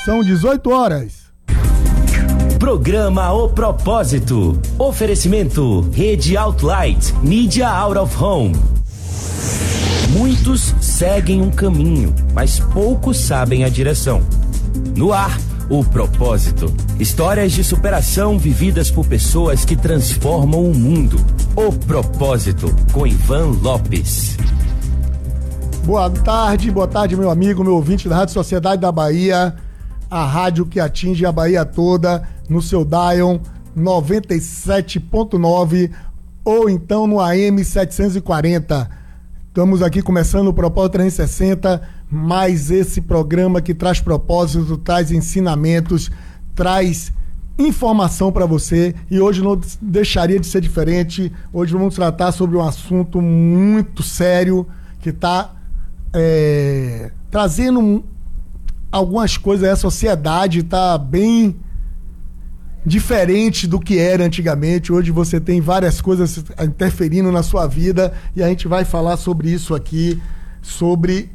São 18 horas. Programa O Propósito. Oferecimento Rede Outlight, Mídia Out of Home. Muitos seguem um caminho, mas poucos sabem a direção. No ar, O Propósito. Histórias de superação vividas por pessoas que transformam o mundo. O Propósito, com Ivan Lopes. Boa tarde, meu amigo, meu ouvinte da Rádio Sociedade da Bahia, a rádio que atinge a Bahia toda, no seu Dion 97.9 ou então no AM 740. Estamos aqui começando o Propósito 360, mais esse programa que traz propósito, traz ensinamentos, traz informação para você, e hoje não deixaria de ser diferente. Hoje vamos tratar sobre um assunto muito sério que está trazendo algumas coisas. A sociedade está bem diferente do que era antigamente. Hoje você tem várias coisas interferindo na sua vida, e a gente vai falar sobre isso aqui, sobre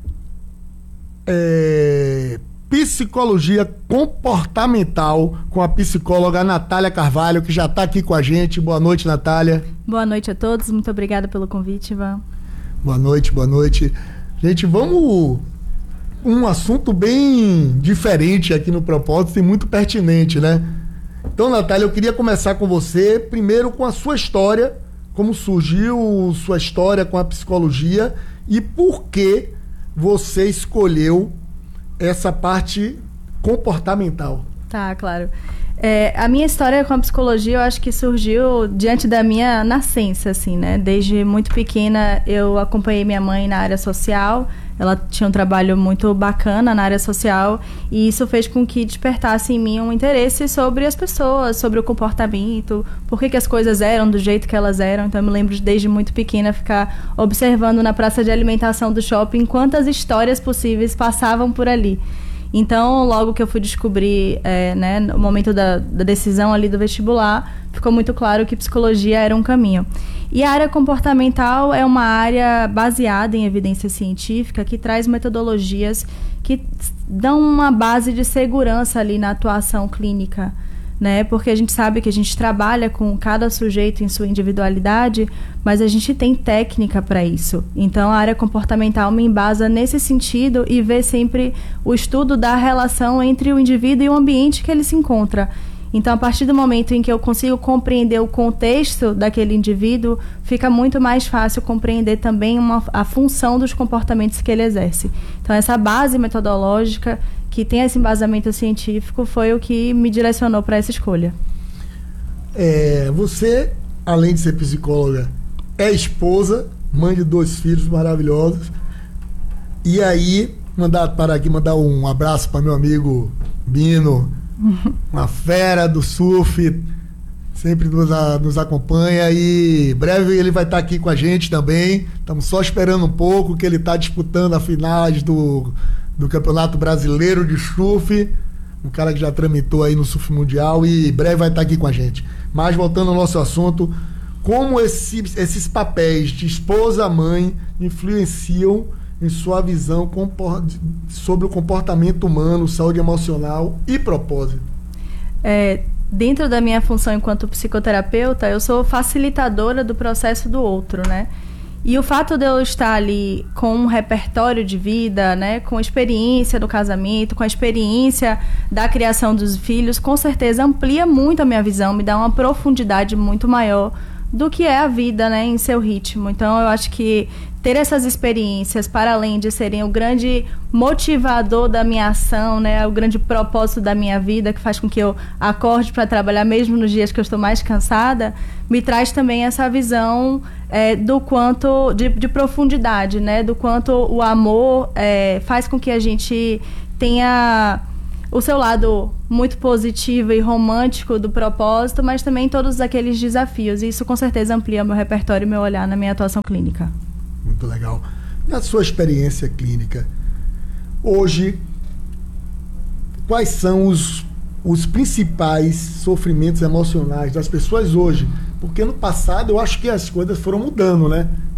psicologia comportamental, com a psicóloga Natália Carvalho, que já está aqui com a gente. Boa noite, Natália. Boa noite a todos, muito obrigada pelo convite, Ivan. Boa noite. Gente, vamos... Um assunto bem diferente aqui no Propósito e muito pertinente, né? Então, Natália, eu queria começar com você, primeiro com a sua história, como surgiu sua história com a psicologia e por que você escolheu essa parte comportamental. Tá, claro. A minha história com a psicologia, eu acho que surgiu diante da minha nascença, assim, né? Desde muito pequena, eu acompanhei minha mãe na área social. Ela tinha um trabalho muito bacana na área social, e isso fez com que despertasse em mim um interesse sobre as pessoas, sobre o comportamento, por que as coisas eram do jeito que elas eram. Então eu me lembro de, desde muito pequena, ficar observando na praça de alimentação do shopping quantas histórias possíveis passavam por ali. Então, logo que eu fui descobrir, no momento da decisão ali do vestibular, ficou muito claro que psicologia era um caminho. E a área comportamental é uma área baseada em evidência científica, que traz metodologias que dão uma base de segurança ali na atuação clínica, né? Porque a gente sabe que a gente trabalha com cada sujeito em sua individualidade, mas a gente tem técnica para isso. Então, a área comportamental me embasa nesse sentido e vê sempre o estudo da relação entre o indivíduo e o ambiente que ele se encontra. Então, a partir do momento em que eu consigo compreender o contexto daquele indivíduo, fica muito mais fácil compreender também a função dos comportamentos que ele exerce. Então, essa base metodológica que tem esse embasamento científico foi o que me direcionou para essa escolha. Você, além de ser psicóloga, é esposa, mãe de 2 filhos maravilhosos. E aí, mandar um abraço para meu amigo Bino, uma fera do surf, sempre nos acompanha, e breve ele vai estar aqui com a gente também. Estamos só esperando um pouco, que ele está disputando a finais do Campeonato Brasileiro de Surf, um cara que já tramitou aí no Surf Mundial, e breve vai estar aqui com a gente. Mas voltando ao nosso assunto, como esses papéis de esposa, mãe, influenciam em sua visão sobre o comportamento humano, saúde emocional e propósito? Dentro da minha função enquanto psicoterapeuta, eu sou facilitadora do processo do outro, né? E o fato de eu estar ali com um repertório de vida, né, com a experiência do casamento, com a experiência da criação dos filhos, com certeza amplia muito a minha visão, me dá uma profundidade muito maior do que é a vida, né, em seu ritmo. Então, eu acho que ter essas experiências, para além de serem o grande motivador da minha ação, né, o grande propósito da minha vida, que faz com que eu acorde para trabalhar mesmo nos dias que eu estou mais cansada, me traz também essa visão do quanto de profundidade, né, do quanto o amor faz com que a gente tenha o seu lado muito positivo e romântico do propósito, mas também todos aqueles desafios. E isso com certeza amplia meu repertório e meu olhar na minha atuação clínica. Muito legal. Na sua experiência clínica, hoje, quais são os principais sofrimentos emocionais das pessoas hoje? Porque no passado eu acho que as coisas foram mudando, né?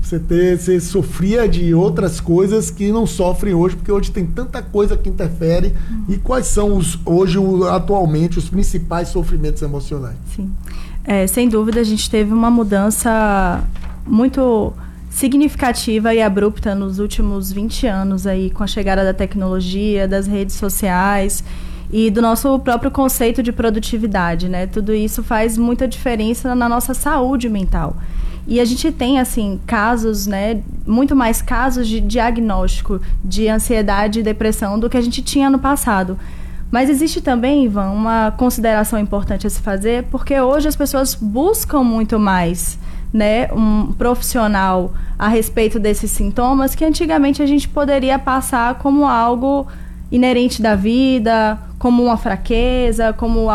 Você sofria de outras coisas que não sofrem hoje, porque hoje tem tanta coisa que interfere. E quais são atualmente os principais sofrimentos emocionais? Sim. Sem dúvida, a gente teve uma mudança muito significativa e abrupta nos últimos 20 anos aí, com a chegada da tecnologia, das redes sociais e do nosso próprio conceito de produtividade, né? Tudo isso faz muita diferença na nossa saúde mental. E a gente tem, assim, casos, né, muito mais casos de diagnóstico de ansiedade e depressão do que a gente tinha no passado. Mas existe também, Ivan, uma consideração importante a se fazer, porque hoje as pessoas buscam muito mais, né, um profissional a respeito desses sintomas que antigamente a gente poderia passar como algo inerente da vida, como uma fraqueza, como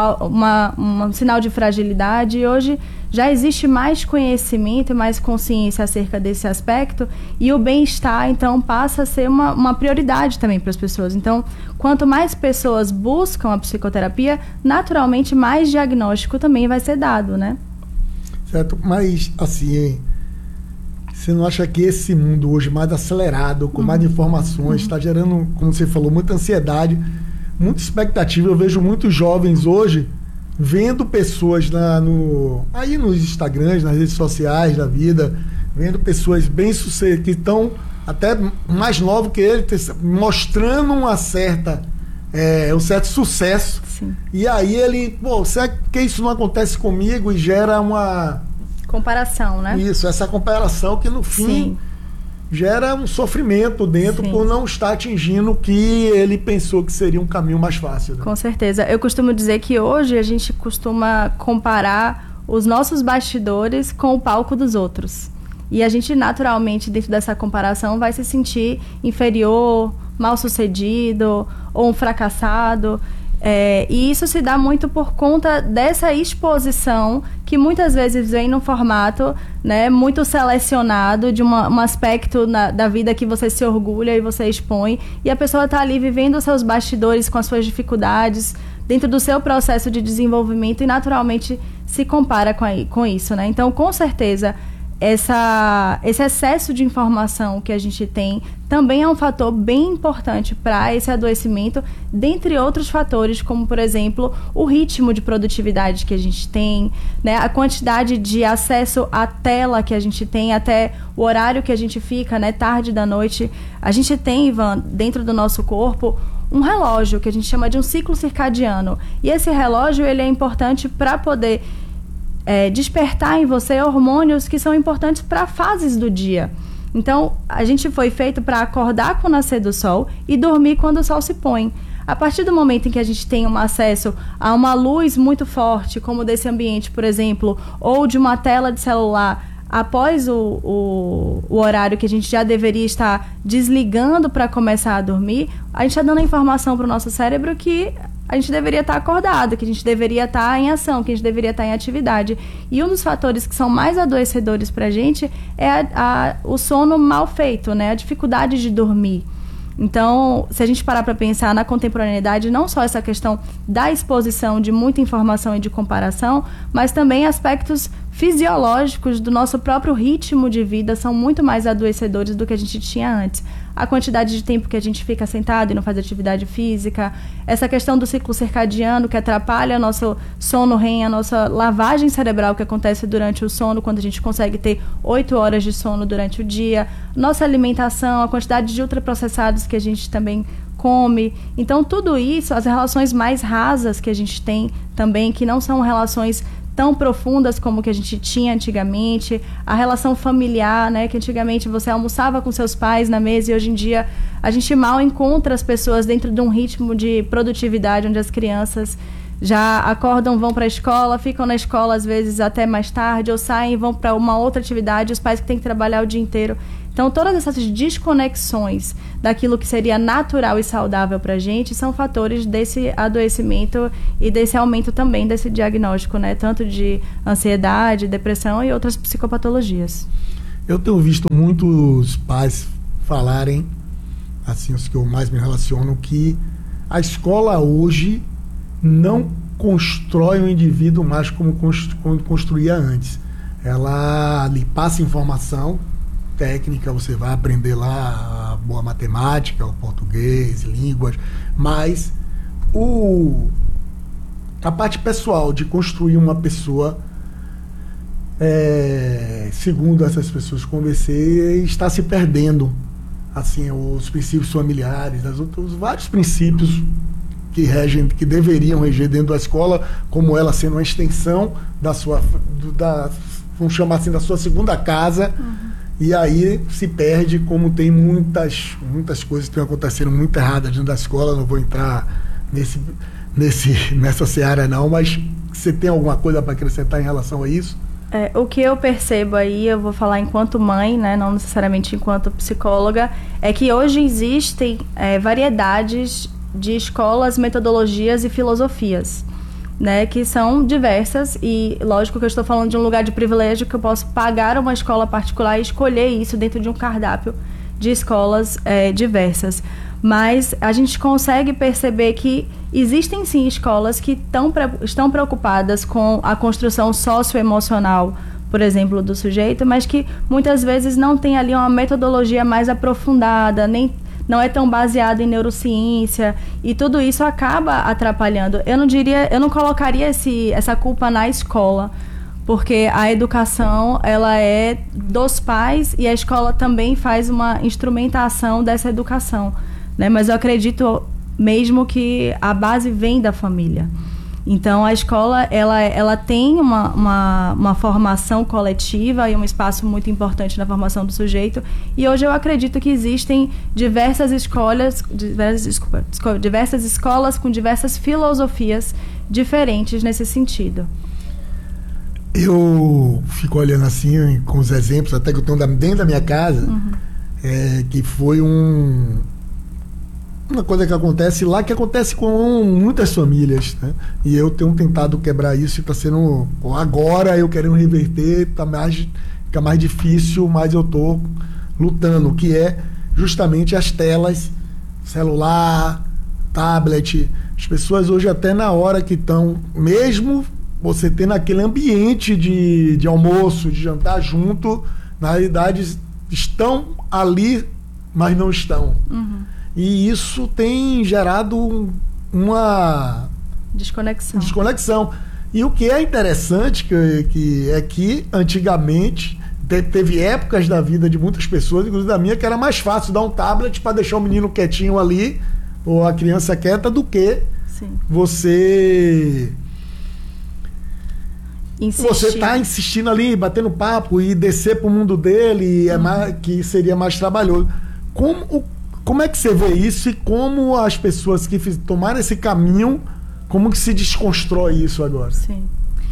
um sinal de fragilidade. E hoje já existe mais conhecimento e mais consciência acerca desse aspecto, e o bem-estar, então, passa a ser uma prioridade também para as pessoas. Então, quanto mais pessoas buscam a psicoterapia, naturalmente mais diagnóstico também vai ser dado, né? Certo, mas assim, você não acha que esse mundo hoje mais acelerado, com mais informações, está gerando, como você falou, muita ansiedade, muita expectativa? Eu vejo muitos jovens hoje vendo pessoas aí nos Instagrams, nas redes sociais da vida, vendo pessoas bem-sucedidas, que estão até mais novos que ele, mostrando um certo sucesso. Sim. E aí ele, será que isso não acontece comigo? E gera uma comparação, né? Isso, essa comparação que no fim Sim. gera um sofrimento dentro. Sim. Por não estar atingindo o que ele pensou que seria um caminho mais fácil, né? Com certeza. Eu costumo dizer que hoje a gente costuma comparar os nossos bastidores com o palco dos outros. E a gente naturalmente, dentro dessa comparação, vai se sentir inferior, mal-sucedido ou um fracassado. E isso se dá muito por conta dessa exposição que muitas vezes vem num formato, né, muito selecionado de um aspecto da vida que você se orgulha e você expõe, e a pessoa está ali vivendo os seus bastidores com as suas dificuldades dentro do seu processo de desenvolvimento e naturalmente se compara com isso, né? Então, com certeza, esse excesso de informação que a gente tem também é um fator bem importante para esse adoecimento, dentre outros fatores, como, por exemplo, o ritmo de produtividade que a gente tem, né, a quantidade de acesso à tela que a gente tem, até o horário que a gente fica, né, tarde da noite. A gente tem, Ivan, dentro do nosso corpo, um relógio que a gente chama de um ciclo circadiano. E esse relógio, ele é importante para poder despertar em você hormônios que são importantes para fases do dia. Então, a gente foi feito para acordar com o nascer do sol e dormir quando o sol se põe. A partir do momento em que a gente tem um acesso a uma luz muito forte, como desse ambiente, por exemplo, ou de uma tela de celular, após o horário que a gente já deveria estar desligando para começar a dormir, a gente está dando a informação para o nosso cérebro que a gente deveria estar acordado, que a gente deveria estar em ação, que a gente deveria estar em atividade. E um dos fatores que são mais adoecedores para a gente é o sono mal feito, né? A dificuldade de dormir. Então, se a gente parar para pensar na contemporaneidade, não só essa questão da exposição de muita informação e de comparação, mas também aspectos fisiológicos do nosso próprio ritmo de vida são muito mais adoecedores do que a gente tinha antes. A quantidade de tempo que a gente fica sentado e não faz atividade física, essa questão do ciclo circadiano que atrapalha nosso sono REM, a nossa lavagem cerebral que acontece durante o sono, quando a gente consegue ter 8 horas de sono durante o dia, nossa alimentação, a quantidade de ultraprocessados que a gente também come. Então, tudo isso, as relações mais rasas que a gente tem também, que não são relações tão profundas como que a gente tinha antigamente, a relação familiar, né, que antigamente você almoçava com seus pais na mesa e hoje em dia a gente mal encontra as pessoas dentro de um ritmo de produtividade onde as crianças já acordam, vão para a escola, ficam na escola às vezes até mais tarde, ou saem e vão para uma outra atividade, os pais que têm que trabalhar o dia inteiro. Então, todas essas desconexões daquilo que seria natural e saudável para a gente são fatores desse adoecimento e desse aumento também desse diagnóstico, né? Tanto de ansiedade, depressão e outras psicopatologias. Eu tenho visto muitos pais falarem, assim, os que eu mais me relaciono, que a escola hoje não constrói o indivíduo mais como construía antes. Ela lhe passa informação, técnica, você vai aprender lá a boa matemática, o português, línguas, mas a parte pessoal de construir uma pessoa, segundo essas pessoas que conversei, está se perdendo. Assim, os princípios familiares, os vários princípios que deveriam reger dentro da escola, como ela sendo uma extensão da sua, vamos chamar assim, da sua segunda casa. E aí se perde, como tem muitas coisas que estão acontecendo muito erradas dentro da escola. Não vou entrar nessa seara não, mas você tem alguma coisa para acrescentar em relação a isso? O que eu percebo aí, eu vou falar enquanto mãe, né, não necessariamente enquanto psicóloga, é que hoje existem variedades de escolas, metodologias e filosofias, né, que são diversas, e lógico que eu estou falando de um lugar de privilégio, que eu posso pagar uma escola particular e escolher isso dentro de um cardápio de escolas diversas. Mas a gente consegue perceber que existem sim escolas que estão preocupadas com a construção socioemocional, por exemplo, do sujeito, mas que muitas vezes não tem ali uma metodologia mais aprofundada, não é tão baseada em neurociência, e tudo isso acaba atrapalhando. Eu não colocaria essa culpa na escola, porque a educação, ela é dos pais, e a escola também faz uma instrumentação dessa educação, né? Mas eu acredito mesmo que a base vem da família. Então, a escola, ela tem uma formação coletiva e um espaço muito importante na formação do sujeito. E hoje eu acredito que existem diversas escolas com diversas filosofias diferentes nesse sentido. Eu fico olhando assim, com os exemplos, até que eu tenho dentro da minha casa, que foi uma coisa que acontece lá, que acontece com muitas famílias, né? E eu tenho tentado quebrar isso, e está sendo, agora eu querendo reverter, fica mais difícil, mas eu estou lutando, que é justamente as telas, celular, tablet. As pessoas hoje, até na hora que estão, mesmo você tendo aquele ambiente de almoço, de jantar junto, na realidade estão ali, mas não estão. E isso tem gerado uma desconexão. E o que é interessante é que antigamente teve épocas da vida de muitas pessoas, inclusive da minha, que era mais fácil dar um tablet para deixar o menino quietinho ali, ou a criança quieta, do que você está insistindo ali, batendo papo, e descer para o mundo dele, que seria mais trabalhoso. Como é que você vê isso, e como as pessoas que tomaram esse caminho, como que se desconstrói isso agora? Sim.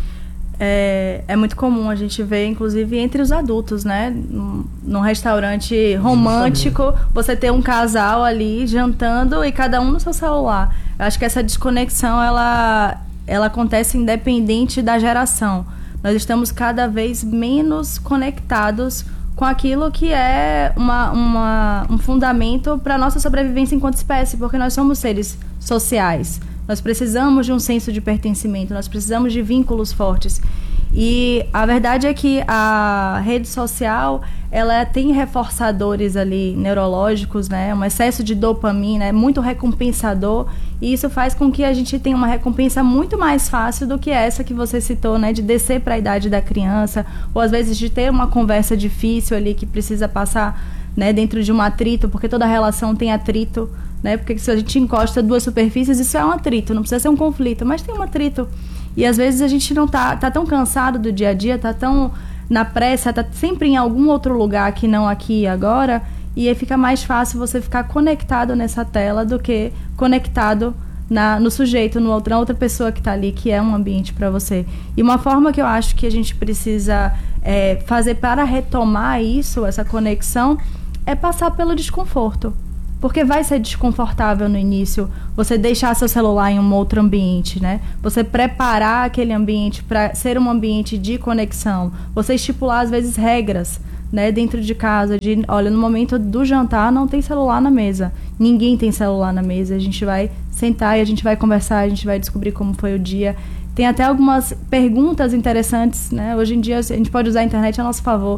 É muito comum a gente ver, inclusive, entre os adultos, né? Num restaurante romântico, você ter um casal ali jantando e cada um no seu celular. Eu acho que essa desconexão, ela acontece independente da geração. Nós estamos cada vez menos conectados com aquilo que é um fundamento para a nossa sobrevivência enquanto espécie, porque nós somos seres sociais. Nós precisamos de um senso de pertencimento, nós precisamos de vínculos fortes. E a verdade é que a rede social, ela tem reforçadores ali neurológicos, né? Um excesso de dopamina, é muito recompensador, e isso faz com que a gente tenha uma recompensa muito mais fácil do que essa que você citou, né? De descer para a idade da criança, ou às vezes de ter uma conversa difícil ali que precisa passar, né, dentro de um atrito, porque toda relação tem atrito, né? Porque se a gente encosta duas superfícies, isso é um atrito, não precisa ser um conflito, mas tem um atrito. E às vezes a gente não tá tão cansado do dia a dia, tá tão na pressa, tá sempre em algum outro lugar que não aqui e agora, e aí fica mais fácil você ficar conectado nessa tela do que conectado no sujeito, na outra pessoa que tá ali, que é um ambiente para você. E uma forma que eu acho que a gente precisa fazer para retomar isso, essa conexão, é passar pelo desconforto. Porque vai ser desconfortável no início você deixar seu celular em um outro ambiente, né? Você preparar aquele ambiente para ser um ambiente de conexão. Você estipular, às vezes, regras, né, dentro de casa. Olha, no momento do jantar não tem celular na mesa. Ninguém tem celular na mesa. A gente vai sentar e a gente vai conversar, a gente vai descobrir como foi o dia. Tem até algumas perguntas interessantes, né? Hoje em dia a gente pode usar a internet a nosso favor.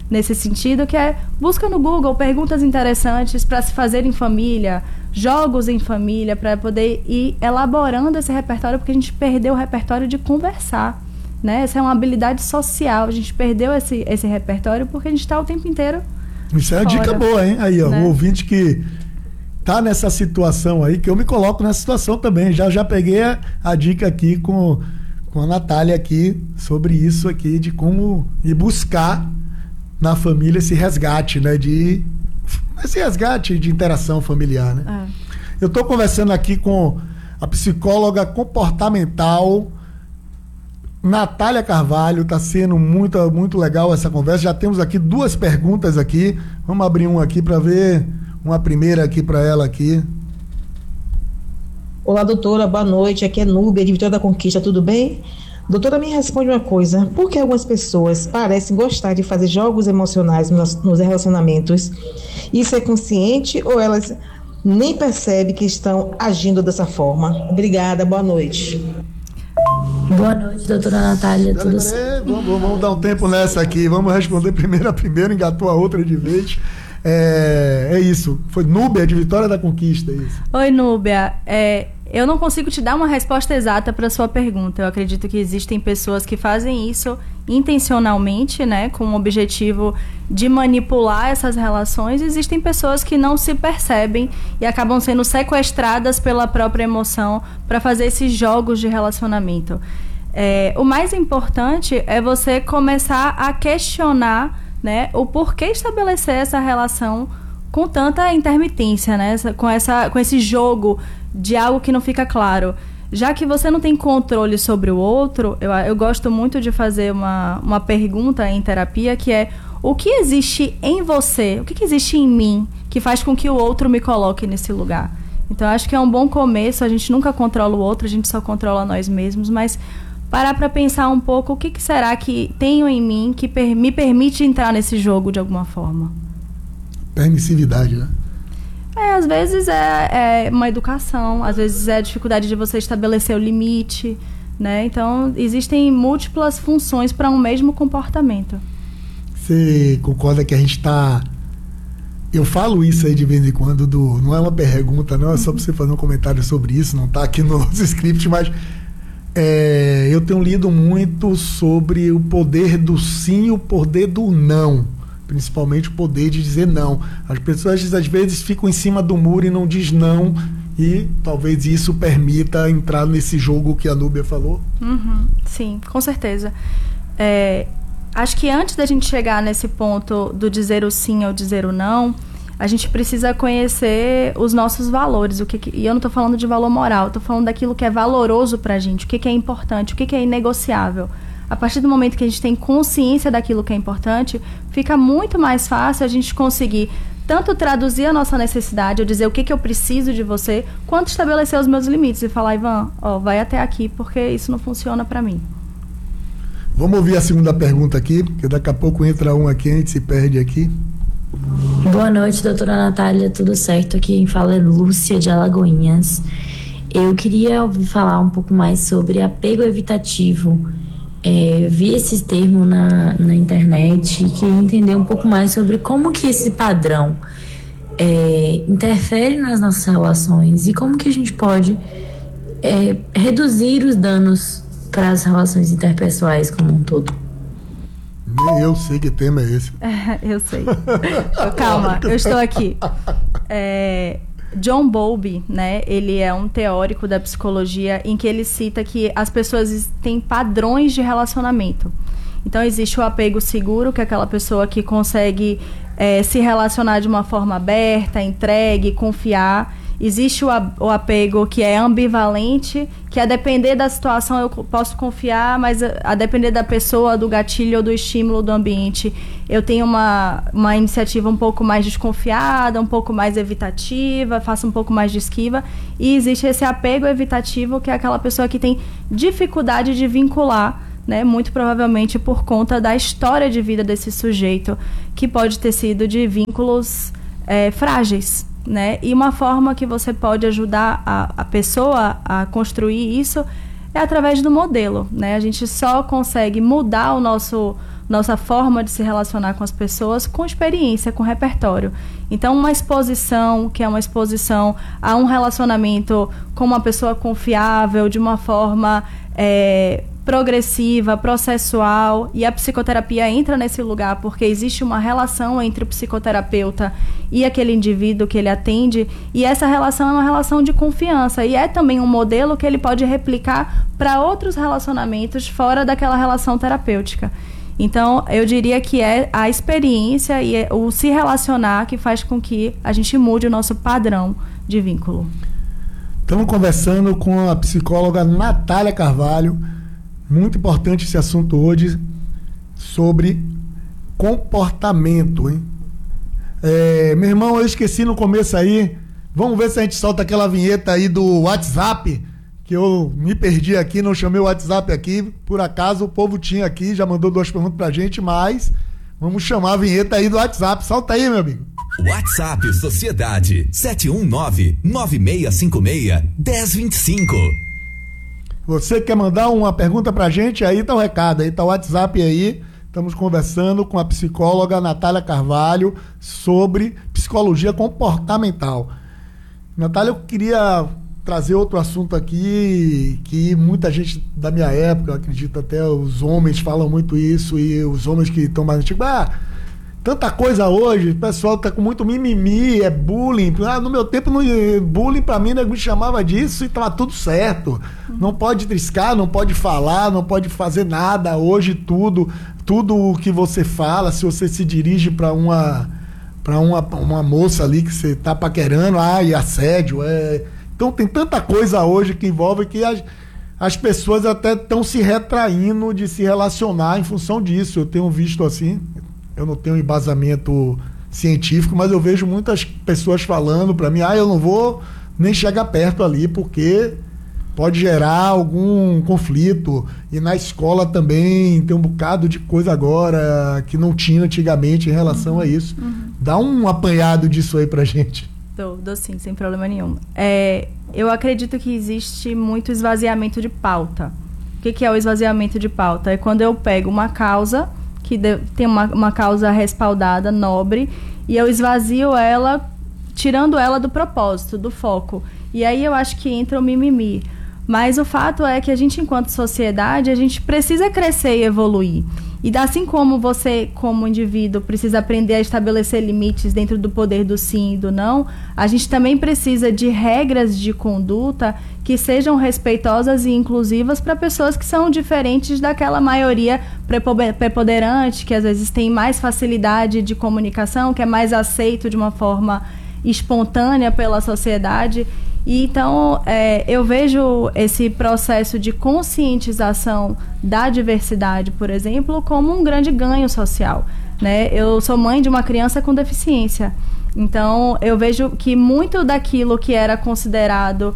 nesse sentido, que é busca no Google perguntas interessantes para se fazer em família, jogos em família, para poder ir elaborando esse repertório, porque a gente perdeu o repertório de conversar, né? Essa é uma habilidade social, a gente perdeu esse repertório porque a gente está o tempo inteiro Isso é uma dica boa, hein? Aí, ó, né? O ouvinte que tá nessa situação aí, que eu me coloco nessa situação também, já peguei a dica aqui com a Natália aqui, sobre isso aqui, de como ir buscar na família esse resgate, né? Esse resgate de interação familiar, né? Eu tô conversando aqui com a psicóloga comportamental Natália Carvalho. Tá sendo muito legal essa conversa. Já temos aqui 2 perguntas aqui. Vamos abrir uma aqui para ver, uma primeira aqui para ela aqui. Olá, doutora, boa noite. Aqui é Núbia, de Vitória da Conquista, tudo bem? Doutora, me responde uma coisa. Por que algumas pessoas parecem gostar de fazer jogos emocionais nos relacionamentos? Isso é consciente ou elas nem percebem que estão agindo dessa forma? Obrigada, boa noite. Boa noite, doutora Natália. Tudo certo? Vamos dar um tempo nessa aqui. Vamos responder primeiro a primeira, engatou a outra de vez. É isso. Foi Núbia, de Vitória da Conquista. Isso. Oi, Núbia. Eu não consigo te dar uma resposta exata para a sua pergunta. Eu acredito que existem pessoas que fazem isso intencionalmente, né, com o objetivo de manipular essas relações. Existem pessoas que não se percebem e acabam sendo sequestradas pela própria emoção para fazer esses jogos de relacionamento. O mais importante é você começar a questionar, né, o porquê estabelecer essa relação com tanta intermitência, né, com esse jogo de algo que não fica claro. Já que você não tem controle sobre o outro, eu gosto muito de fazer uma pergunta em terapia, que é: o que existe em você, o que existe em mim que faz com que o outro me coloque nesse lugar? Então, acho que é um bom começo. A gente nunca controla o outro, a gente só controla nós mesmos, mas parar para pensar um pouco o que será que tenho em mim que me permite entrar nesse jogo de alguma forma. Permissividade, né? Às vezes é uma educação, às vezes é a dificuldade de você estabelecer o limite, né? Então, existem múltiplas funções para um mesmo comportamento. Você concorda que a gente está... Eu falo isso aí de vez em quando, não é uma pergunta, não, é só para você fazer um comentário sobre isso, não está aqui no nosso script, mas eu tenho lido muito sobre o poder do sim e o poder do não. Principalmente o poder de dizer não. As pessoas às vezes ficam em cima do muro e não diz não, e talvez isso permita entrar nesse jogo que a Núbia falou. Sim, com certeza. Acho que antes da gente chegar nesse ponto do dizer o sim ou dizer o não, a gente precisa conhecer os nossos valores. E eu não estou falando de valor moral, estou falando daquilo que é valoroso pra gente, o que é importante, o que é inegociável. A partir do momento que a gente tem consciência daquilo que é importante, fica muito mais fácil a gente conseguir tanto traduzir a nossa necessidade, ou dizer o que eu preciso de você, quanto estabelecer os meus limites e falar: Ivan, vai até aqui, porque isso não funciona para mim. Vamos ouvir a segunda pergunta aqui, porque daqui a pouco entra um aqui, a gente se perde aqui. Boa noite, doutora Natália, tudo certo? Aqui quem fala é Lúcia, de Alagoinhas. Eu queria ouvir falar um pouco mais sobre apego evitativo. Vi esse termo na internet e queria entender um pouco mais sobre como que esse padrão interfere nas nossas relações e como que a gente pode reduzir os danos para as relações interpessoais como um todo. Nem eu sei que tema é esse. Eu sei. Calma, eu estou aqui. John Bowlby, né, ele é um teórico da psicologia em que ele cita que as pessoas têm padrões de relacionamento. Então, existe o apego seguro, que é aquela pessoa que consegue se relacionar de uma forma aberta, entregue, confiar. Existe o apego que é ambivalente, que a depender da situação eu posso confiar, mas a depender da pessoa, do gatilho ou do estímulo do ambiente, eu tenho uma iniciativa um pouco mais desconfiada, um pouco mais evitativa, faço um pouco mais de esquiva. E existe esse apego evitativo, que é aquela pessoa que tem dificuldade de vincular, né, muito provavelmente por conta da história de vida desse sujeito, que pode ter sido de vínculos frágeis. Né? E uma forma que você pode ajudar a pessoa a construir isso é através do modelo, né? A gente só consegue mudar o nosso nossa forma de se relacionar com as pessoas com experiência, com repertório. Então, uma exposição, que é uma exposição a um relacionamento com uma pessoa confiável, de uma forma progressiva, processual, e a psicoterapia entra nesse lugar porque existe uma relação entre o psicoterapeuta e aquele indivíduo que ele atende, e essa relação é uma relação de confiança, e é também um modelo que ele pode replicar para outros relacionamentos fora daquela relação terapêutica. Então, eu diria que é a experiência e o se relacionar que faz com que a gente mude o nosso padrão de vínculo. Estamos conversando com a psicóloga Natália Carvalho. Muito importante esse assunto hoje, sobre comportamento, hein? Meu irmão, eu esqueci no começo aí. Vamos ver se a gente solta aquela vinheta aí do WhatsApp, que eu me perdi aqui, não chamei o WhatsApp aqui. Por acaso o povo tinha aqui, já mandou 2 perguntas pra gente, mas vamos chamar a vinheta aí do WhatsApp. Solta aí, meu amigo. WhatsApp Sociedade 719-9656-1025. Você quer mandar uma pergunta pra gente? Aí tá o recado, aí tá o WhatsApp aí. Estamos conversando com a psicóloga Natália Carvalho sobre psicologia comportamental. Natália, eu queria trazer outro assunto aqui, que muita gente da minha época, eu acredito até os homens falam muito isso, e os homens que estão mais antigos, tanta coisa hoje, o pessoal tá com muito mimimi, é bullying. No meu tempo, bullying pra mim, me chamava disso e tava tudo certo. Não pode triscar, não pode falar, não pode fazer nada. Hoje tudo o que você fala, se você se dirige pra uma moça ali que você tá paquerando, e assédio. Então tem tanta coisa hoje que envolve que as pessoas até estão se retraindo de se relacionar em função disso. Eu tenho visto assim... Eu não tenho embasamento científico, mas eu vejo muitas pessoas falando para mim, eu não vou nem chegar perto ali, porque pode gerar algum conflito. E na escola também tem um bocado de coisa agora que não tinha antigamente em relação a isso. Dá um apanhado disso aí pra gente. Dou sim, sem problema nenhum. Eu acredito que existe muito esvaziamento de pauta. O que é o esvaziamento de pauta? É quando eu pego uma causa que tem uma causa respaldada, nobre, e eu esvazio ela, tirando ela do propósito, do foco. E aí eu acho que entra o mimimi. Mas o fato é que a gente, enquanto sociedade, a gente precisa crescer e evoluir. E assim como você, como indivíduo, precisa aprender a estabelecer limites dentro do poder do sim e do não, a gente também precisa de regras de conduta que sejam respeitosas e inclusivas para pessoas que são diferentes daquela maioria preponderante, que às vezes tem mais facilidade de comunicação, que é mais aceito de uma forma espontânea pela sociedade. E então, eu vejo esse processo de conscientização da diversidade, por exemplo, como um grande ganho social, né? Eu sou mãe de uma criança com deficiência. Então, eu vejo que muito daquilo que era considerado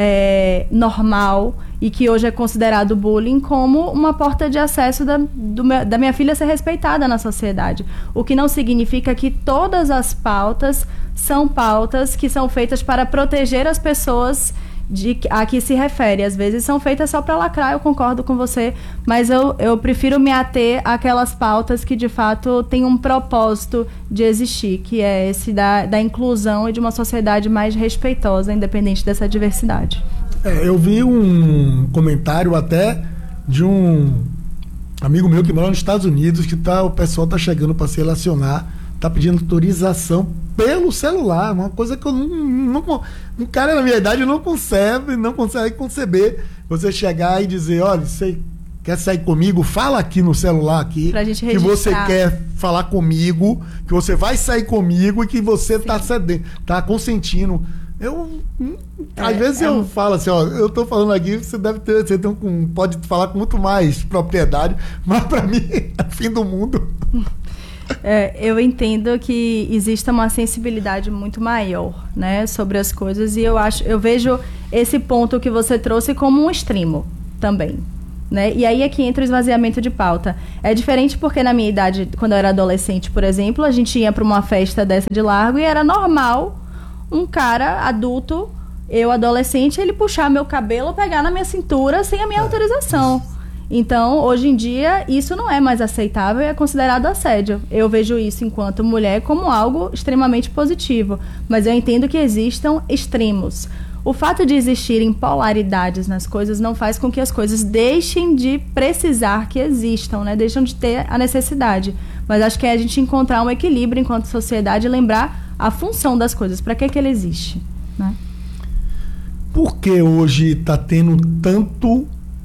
normal e que hoje é considerado bullying como uma porta de acesso da minha filha ser respeitada na sociedade. O que não significa que todas as pautas são pautas que são feitas para proteger as pessoas a que se refere. Às vezes são feitas só para lacrar, eu concordo com você, mas eu prefiro me ater àquelas pautas que de fato têm um propósito de existir, que é esse da inclusão e de uma sociedade mais respeitosa, independente dessa diversidade. Eu vi um comentário até de um amigo meu que mora nos Estados Unidos, que o pessoal tá chegando para se relacionar, tá pedindo autorização pelo celular, uma coisa que eu um cara na minha idade não consegue conceber. Você chegar e dizer, olha, você quer sair comigo? Fala aqui no celular aqui pra gente que você quer falar comigo, que você vai sair comigo e que você tá cedendo, tá consentindo. Às vezes eu falo assim, eu tô falando aqui, pode falar com muito mais propriedade, mas para mim é o fim do mundo. Eu entendo que existe uma sensibilidade muito maior, né, sobre as coisas, e eu vejo esse ponto que você trouxe como um extremo também, né? E aí é que entra o esvaziamento de pauta. É diferente porque na minha idade, quando eu era adolescente, por exemplo, a gente ia para uma festa dessa de largo e era normal um cara adulto, eu adolescente, ele puxar meu cabelo, pegar na minha cintura sem a minha autorização. Então, hoje em dia, isso não é mais aceitável e é considerado assédio. Eu vejo isso, enquanto mulher, como algo extremamente positivo. Mas eu entendo que existam extremos. O fato de existirem polaridades nas coisas não faz com que as coisas deixem de precisar que existam, né? Deixam de ter a necessidade. Mas acho que é a gente encontrar um equilíbrio enquanto sociedade e lembrar a função das coisas. Para que ele existe, né? Por que hoje está tendo tanto...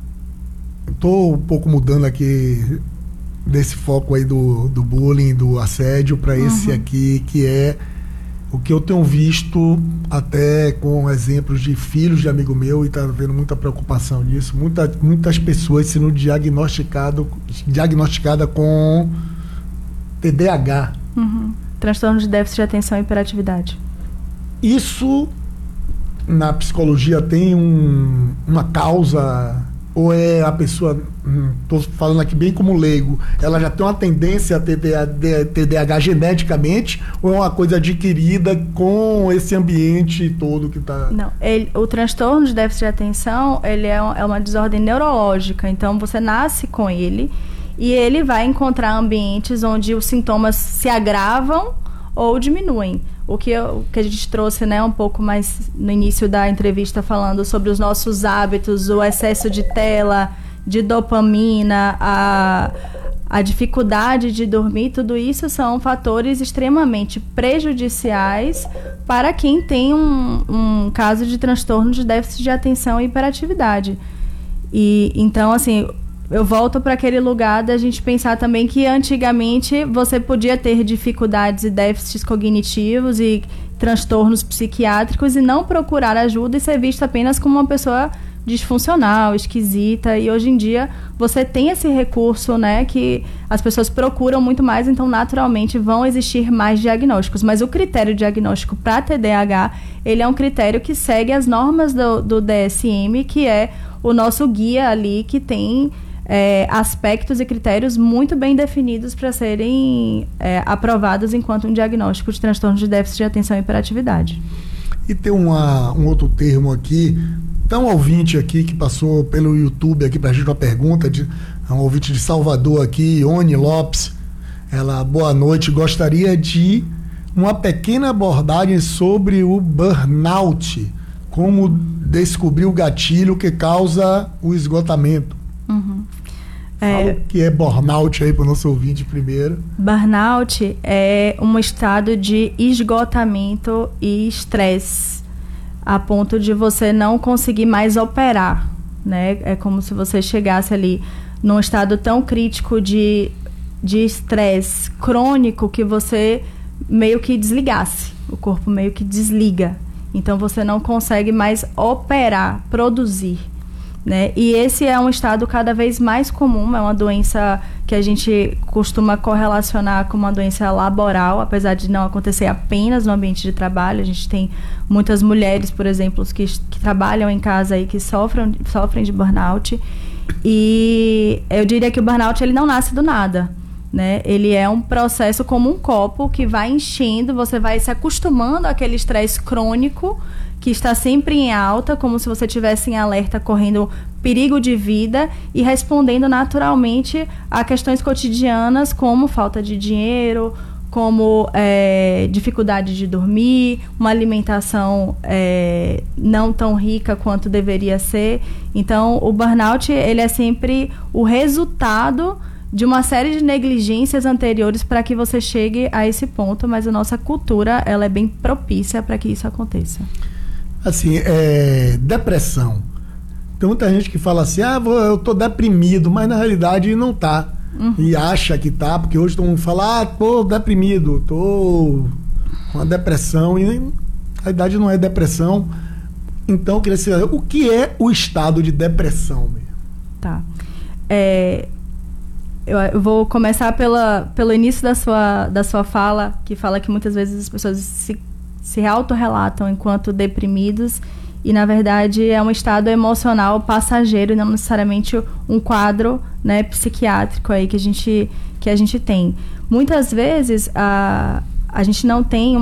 Estou um pouco mudando aqui desse foco aí do bullying, do assédio, para esse aqui, que é o que eu tenho visto até com exemplos de filhos de amigo meu, e está havendo muita preocupação nisso. Muitas pessoas sendo diagnosticadas com TDAH. Transtorno de déficit de atenção e hiperatividade. Isso, na psicologia, tem uma causa... Ou é a pessoa, estou falando aqui bem como leigo, ela já tem uma tendência a ter TDAH geneticamente, ou é uma coisa adquirida com esse ambiente todo que está... Não, o transtorno de déficit de atenção, ele é uma desordem neurológica, então você nasce com ele e ele vai encontrar ambientes onde os sintomas se agravam ou diminuem. O que a gente trouxe, né, um pouco mais no início da entrevista, falando sobre os nossos hábitos, o excesso de tela, de dopamina, a dificuldade de dormir, tudo isso são fatores extremamente prejudiciais para quem tem um caso de transtorno de déficit de atenção e hiperatividade. E então, assim... Eu volto para aquele lugar da gente pensar também que antigamente você podia ter dificuldades e déficits cognitivos e transtornos psiquiátricos e não procurar ajuda e ser visto apenas como uma pessoa disfuncional, esquisita. E hoje em dia você tem esse recurso, né, que as pessoas procuram muito mais, então naturalmente vão existir mais diagnósticos. Mas o critério diagnóstico para TDAH, ele é um critério que segue as normas do DSM, que é o nosso guia ali, que tem... aspectos e critérios muito bem definidos para serem aprovados enquanto um diagnóstico de transtorno de déficit de atenção e hiperatividade. E tem um outro termo aqui, tem um ouvinte aqui que passou pelo YouTube aqui para a gente uma pergunta, um ouvinte de Salvador aqui, Ione Lopes. Ela, boa noite, gostaria de uma pequena abordagem sobre o burnout, como descobrir o gatilho que causa o esgotamento. Fala o que é burnout aí para o nosso ouvinte primeiro. Burnout é um estado de esgotamento e estresse, a ponto de você não conseguir mais operar, né? É como se você chegasse ali num estado tão crítico de estresse crônico que você meio que desligasse, o corpo meio que desliga. Então você não consegue mais operar, produzir, né? E esse é um estado cada vez mais comum, é uma doença que a gente costuma correlacionar com uma doença laboral, apesar de não acontecer apenas no ambiente de trabalho. A gente tem muitas mulheres, por exemplo, que trabalham em casa e que sofrem de burnout. E eu diria que o burnout, ele não nasce do nada, né? Ele é um processo como um copo que vai enchendo, você vai se acostumando àquele estresse crônico que está sempre em alta, como se você estivesse em alerta, correndo perigo de vida e respondendo naturalmente a questões cotidianas como falta de dinheiro, como dificuldade de dormir, uma alimentação não tão rica quanto deveria ser. Então, o burnout, ele é sempre o resultado de uma série de negligências anteriores para que você chegue a esse ponto, mas a nossa cultura, ela é bem propícia para que isso aconteça. Assim, depressão. Tem muita gente que fala assim, eu tô deprimido, mas na realidade não tá. E acha que tá, porque hoje todo mundo fala, tô deprimido, tô com uma depressão, e na realidade não é depressão. Então, eu queria saber, o que é o estado de depressão mesmo? Tá. Eu vou começar pelo início da sua fala, que fala que muitas vezes as pessoas se autorrelatam enquanto deprimidos, e na verdade é um estado emocional passageiro e não necessariamente um quadro, né, psiquiátrico aí que a gente tem. Muitas vezes a gente não tem